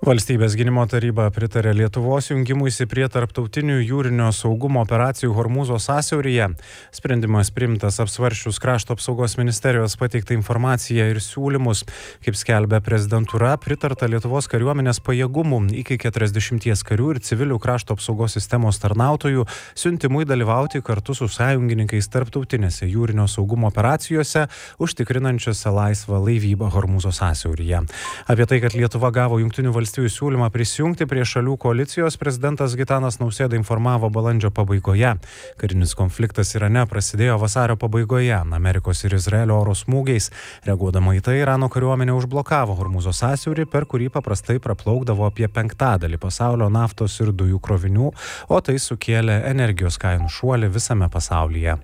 Valstybės gynimo taryba pritarė Lietuvos jungimuisi prie tarptautinių jūrinio saugumo operacijų Hormūzo sąsiauryje. Sprendimas priimtas apsvarsčius Krašto apsaugos ministerijos pateiktą informaciją ir siūlymus. Kaip skelbia prezidentūra, pritarta Lietuvos kariuomenės pajėgumų iki 40 karių ir civilių krašto apsaugos sistemos tarnautojų siuntimui dalyvauti kartu su sąjungininkais tarptautinėse jūrinio saugumo operacijose, užtikrinančiose laisvą laivybą Hormūzo sąsiauryje. Apie tai, kad Lietuva gavo Jungtinių valstybių siūlymą prisijungti prie šalių koalicijos, prezidentas Gitanas Nausėda informavo balandžio pabaigoje. Karinis konfliktas Irane prasidėjo vasario pabaigoje Amerikos ir Izraelio oro smūgiais. Reaguodama į tai, Irano kariuomenė užblokavo Hormūzo sąsiaurį, per kurį paprastai praplaukdavo apie 1/5 pasaulio naftos ir dujų krovinių, o tai sukėlė energijos kainų šuolį visame pasaulyje.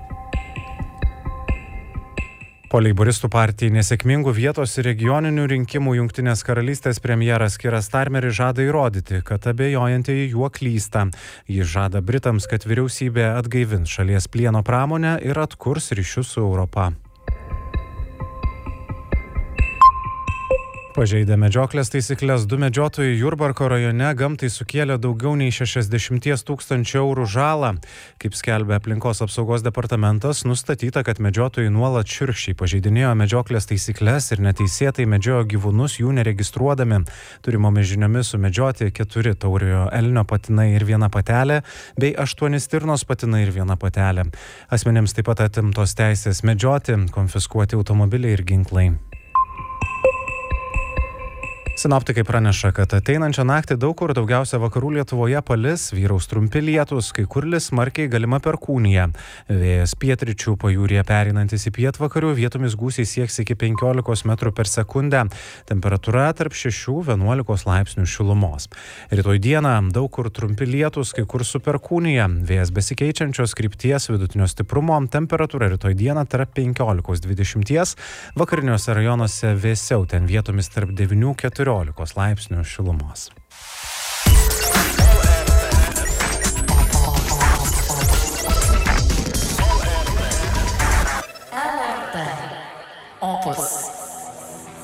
Po Leiboristų partijai nesėkmingų vietos ir regioninių rinkimų Jungtinės karalystės premjeras Keir Starmeris žada įrodyti, kad abejojantieji juo klysta. Jis žada Britams, kad vyriausybė atgaivins šalies plieno pramonę ir atkurs ryšius su Europa. Pažeidę medžioklės taisyklės, 2 medžiotojai Jurbarko rajone gamtai sukėlė daugiau nei 60 000 eurų žalą. Kaip skelbia aplinkos apsaugos departamentas, nustatyta, kad medžiotojai nuolat šiurkščiai pažeidinėjo medžioklės taisyklės ir neteisėtai medžiojo gyvūnus jų neregistruodami. Turimomis žiniomis sumedžioti 4 tauriojo elnio patinai ir 1 patelė, bei 8 stirnos patinai ir 1 patelė. Asmenims taip pat atimtos teisės medžioti, konfiskuoti automobiliai ir ginklai. Sinoptikai praneša, kad ateinančią naktį daug kur, daugiausia vakarų Lietuvoje palis, vyraus trumpi lietūs, kai kur lis smarkiai galima perkūnija. Vėjas pietryčių pajūryje pereinantis į pietvakarių, vietomis gūsiai sieks iki 15 metrų per sekundę. Temperatūra tarp 6–11 laipsnių šilumos. Rytoj dieną daug kur trumpi lietūs, kai kur su perkūnija. Vėjas besikeičiančios krypties vidutinio stiprumo, temperatūra rytoj dieną tarp 15–20, vakariniuose rajonuose vėsiau, ten vietomis tarp 9–14 laipsnių šilumos.